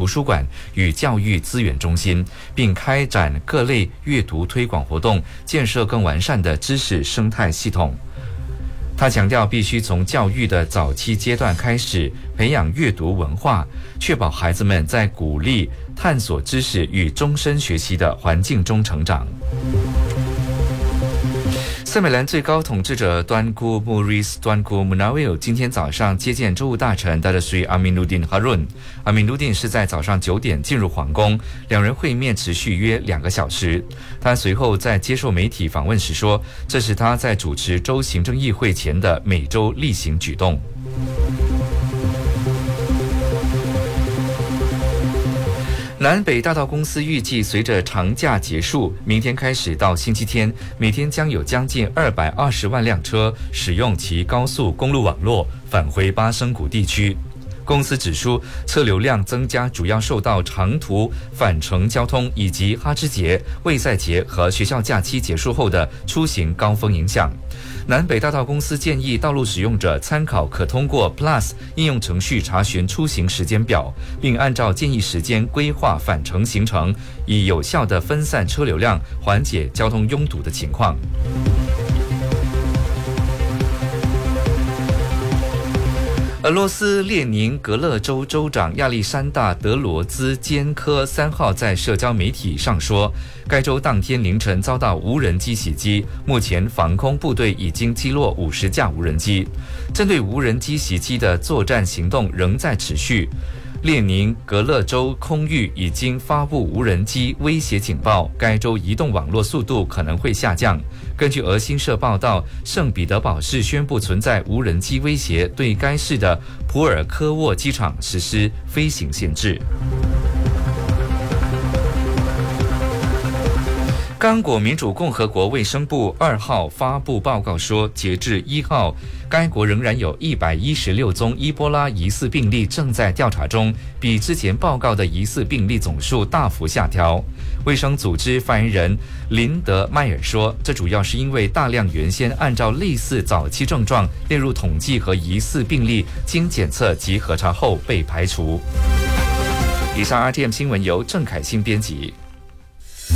图书馆与教育资源中心，并开展各类阅读推广活动，建设更完善的知识生态系统。他强调，必须从教育的早期阶段开始培养阅读文化，确保孩子们在鼓励探索知识与终身学习的环境中成长。塞美兰最高统治者端古穆瑞斯·端古穆纳维尔今天早上接见州务大臣达德水阿米努丁哈润。阿米努丁是在早上9点进入皇宫，两人会面持续约2个小时。他随后在接受媒体访问时说，这是他在主持州行政议会前的美洲例行举动。南北大道公司预计，随着长假结束，明天开始到星期天，每天将有将近220万辆车使用其高速公路网络返回巴生谷地区。公司指出，车流量增加主要受到长途返程交通以及哈芝节、卫赛节和学校假期结束后的出行高峰影响。南北大道公司建议道路使用者参考可通过 Plus 应用程序查询出行时间表，并按照建议时间规划返程行程，以有效地分散车流量，缓解交通拥堵的情况。俄罗斯列宁格勒州州长亚历山大·德罗兹坚科3号在社交媒体上说，该州当天凌晨遭到无人机袭击，目前防空部队已经击落50架无人机。针对无人机袭击的作战行动仍在持续。列宁格勒州空域已经发布无人机威胁警报，该州移动网络速度可能会下降。根据俄新社报道，圣彼得堡市宣布存在无人机威胁，对该市的普尔科沃机场实施飞行限制。刚果民主共和国卫生部2号发布报告说，截至1号，该国仍然有116宗伊波拉疑似病例正在调查中，比之前报告的疑似病例总数大幅下调。卫生组织发言人林德迈尔说，这主要是因为大量原先按照类似早期症状列入统计和疑似病例经检测及核查后被排除。以上 RTM 新闻由郑凯欣编辑。